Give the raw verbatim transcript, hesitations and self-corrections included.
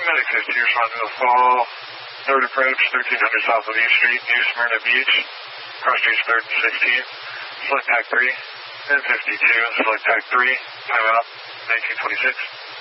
Medic fifty, responding to the fall. Third approach, thirteen hundred south of E Street, New Smyrna Beach. Cross streets third and sixteen. Select Tag three. N fifty-two, select Tag three. Time out, nineteen twenty-six.